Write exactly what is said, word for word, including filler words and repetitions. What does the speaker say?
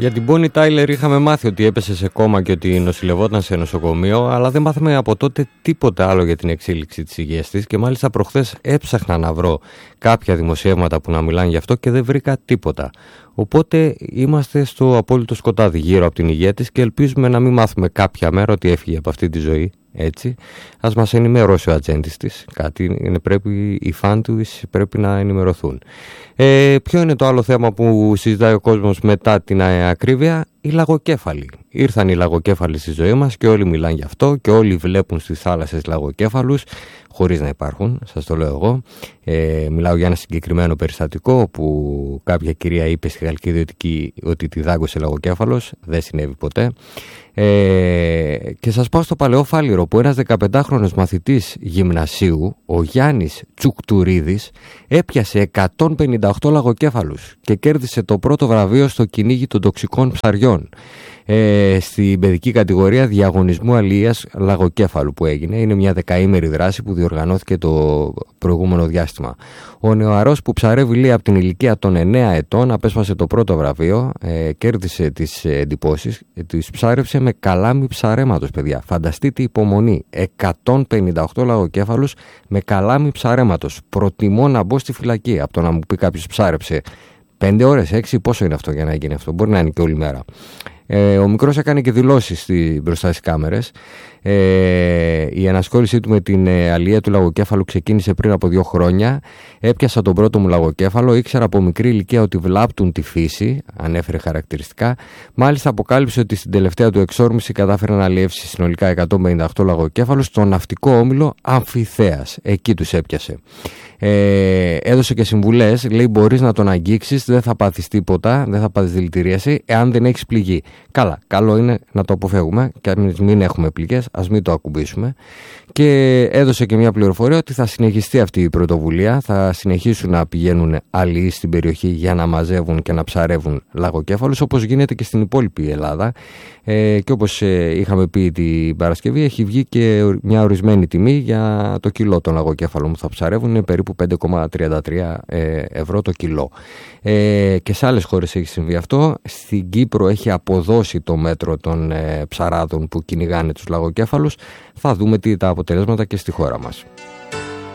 Για την Bonnie Tyler είχαμε μάθει ότι έπεσε σε κόμμα και ότι νοσηλευόταν σε νοσοκομείο, αλλά δεν μάθαμε από τότε τίποτα άλλο για την εξέλιξη της υγείας της και μάλιστα προχθές έψαχνα να βρω κάποια δημοσιεύματα που να μιλάνε γι' αυτό και δεν βρήκα τίποτα. Οπότε είμαστε στο απόλυτο σκοτάδι γύρω από την υγεία της και ελπίζουμε να μην μάθουμε κάποια μέρα ότι έφυγε από αυτή τη ζωή. Έτσι, ας μας ενημερώσει ο ατζέντης της. Κάτι είναι, πρέπει, οι φαν του πρέπει να ενημερωθούν. Ε, ποιο είναι το άλλο θέμα που συζητάει ο κόσμος μετά την ακρίβεια? Οι λαγοκέφαλοι. Ήρθαν οι λαγοκέφαλοι στη ζωή μας και όλοι μιλάνε γι' αυτό και όλοι βλέπουν στις θάλασσες λαγοκέφαλους χωρίς να υπάρχουν, σας το λέω εγώ. Ε, μιλάω για ένα συγκεκριμένο περιστατικό που κάποια κυρία είπε στη Γαλλική Ιδιωτική ότι τη δάγκωσε λαγοκέφαλος. Δεν συνέβη ποτέ. Ε, και σας πάω στο Παλαιό Φάληρο που ένας δεκαπεντάχρονος μαθητής γυμνασίου, ο Γιάννης Τσουκτουρίδης, έπιασε εκατόν πενήντα οκτώ λαγοκέφαλους και κέρδισε το πρώτο βραβείο στο κυνήγι των τοξικών ψαριών ε, στην παιδική κατηγορία διαγωνισμού αλίας λαγοκέφαλου που έγινε. Είναι μια δεκαήμερη δράση που διοργανώθηκε το προηγούμενο διάστημα. Ο νεαρός που ψαρεύει λέει από την ηλικία των εννέα ετών απέσπασε το πρώτο βραβείο, ε, κέρδισε τις εντυπώσεις, ε, τις ψάρεψε με καλάμι ψαρέματος, παιδιά. Φανταστείτε υπομονή. εκατόν πενήντα οκτώ λαγοκέφαλους με καλάμι ψαρέματος. Προτιμώ να μπω στη φυλακή από το να μου πει κάποιος ψάρεψε πέντε ώρες, έξι, πόσο είναι αυτό για να γίνει αυτό? Μπορεί να είναι και όλη μέρα. Ε, ο μικρός έκανε και δηλώσεις στη, μπροστά στις κάμερες. Ε, η ανασχόλησή του με την ε, αλία του λαγοκέφαλου ξεκίνησε πριν από δύο χρόνια. Έπιασα τον πρώτο μου λαγοκέφαλο. Ήξερα από μικρή ηλικία ότι βλάπτουν τη φύση. Ανέφερε χαρακτηριστικά. Μάλιστα αποκάλυψε ότι στην τελευταία του εξόρμηση κατάφερε να αλλιεύσει συνολικά εκατόν πενήντα οκτώ λαγοκέφαλους στον ναυτικό όμιλο Αμφιθέας. Εκεί τους έπιασε. Ε, έδωσε και συμβουλές. Λέει: μπορείς να τον αγγίξεις, δεν θα πάθεις τίποτα, δεν θα πάθεις δηλητηρίαση εάν δεν έχεις πληγή. Καλά, καλό είναι να το αποφεύγουμε και αν μην έχουμε πληγές, ας μην το ακουμπήσουμε. Και έδωσε και μια πληροφορία ότι θα συνεχιστεί αυτή η πρωτοβουλία. Θα συνεχίσουν να πηγαίνουν αλλοί στην περιοχή για να μαζεύουν και να ψαρεύουν λαγοκέφαλους, όπως γίνεται και στην υπόλοιπη Ελλάδα. Ε, και όπως ε, είχαμε πει την Παρασκευή, έχει βγει και μια ορισμένη τιμή για το κιλό των λαγοκέφαλων που θα ψαρεύουν. Είναι περίπου πέντε κόμμα τριάντα τρία ευρώ το κιλό. Ε, και σε άλλες χώρες έχει συμβεί αυτό. Στην Κύπρο έχει αποδώσει το μέτρο των ε, ψαράδων που κυνηγάνε τους λαγοκέφαλους. Θα δούμε τι τα αποτελέσματα και στη χώρα μας.